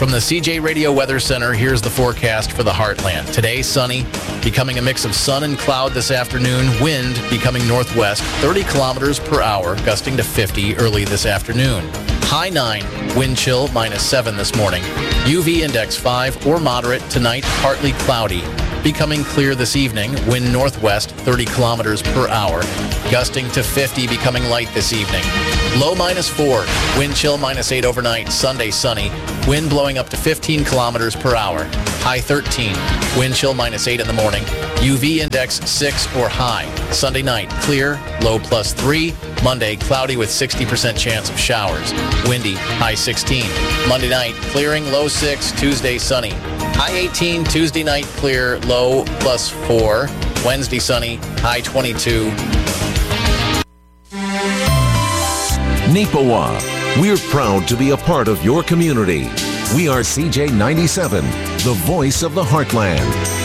From the CJ Radio Weather Center, here's the forecast for the Heartland. Today, sunny, becoming a mix of sun and cloud this afternoon. Wind becoming northwest, 30 kilometers per hour, gusting to 50 early this afternoon. High 9, wind chill -7 this morning. UV index 5 or moderate tonight, partly cloudy. Becoming clear this evening, wind northwest, 30 kilometers per hour, gusting to 50, becoming light this evening. Low -4, wind chill -8 overnight, Sunday sunny, wind blowing up to 15 kilometers per hour. High 13, wind chill -8 in the morning, UV index 6 or high. Sunday night, clear, low +3. Monday, cloudy with 60% chance of showers. Windy, high 16. Monday night, clearing, low 6. Tuesday, sunny. High 18, Tuesday night, clear, low +4. Wednesday, sunny, high 22. Neepawa, we're proud to be a part of your community. We are CJ 97, the voice of the Heartland.